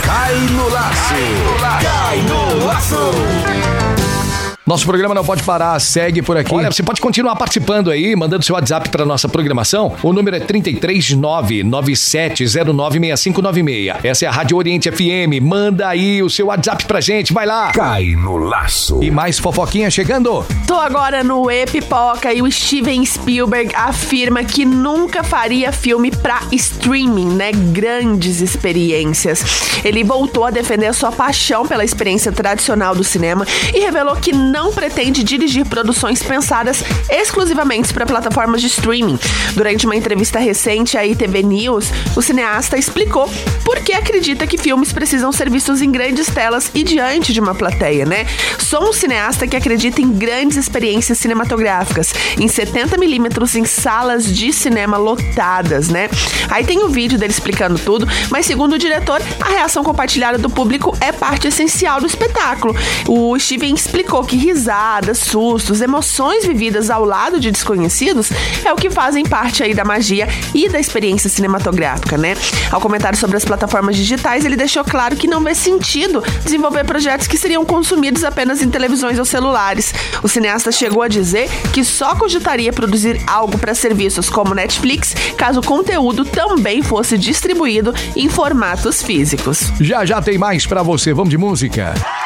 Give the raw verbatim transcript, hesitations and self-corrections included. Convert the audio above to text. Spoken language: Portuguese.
Cai no laço. Cai no laço. Nosso programa não pode parar, segue por aqui. Olha, você pode continuar participando aí, mandando seu WhatsApp para nossa programação. O número é trinta e três, nove nove sete zero nove seis cinco nove seis. Essa é a Rádio Oriente F M. Manda aí o seu WhatsApp pra gente, vai lá. Cai no laço. E mais fofoquinha chegando. Tô agora no E-Pipoca e o Steven Spielberg afirma que nunca faria filme pra streaming, né? Grandes experiências. Ele voltou a defender a sua paixão pela experiência tradicional do cinema e revelou que não não pretende dirigir produções pensadas exclusivamente para plataformas de streaming. Durante uma entrevista recente à I T V News, o cineasta explicou por que acredita que filmes precisam ser vistos em grandes telas e diante de uma plateia, né? Sou um cineasta que acredita em grandes experiências cinematográficas, em setenta milímetros em salas de cinema lotadas, né? Aí tem o vídeo dele explicando tudo, mas segundo o diretor, a reação compartilhada do público é parte essencial do espetáculo. O Steven explicou que risadas, sustos, emoções vividas ao lado de desconhecidos é o que fazem parte aí da magia e da experiência cinematográfica, né? Ao comentar sobre as plataformas digitais, ele deixou claro que não vê sentido desenvolver projetos que seriam consumidos apenas em televisões ou celulares. O cineasta chegou a dizer que só cogitaria produzir algo para serviços como Netflix, caso o conteúdo também fosse distribuído em formatos físicos. Já já tem mais pra você, vamos de música.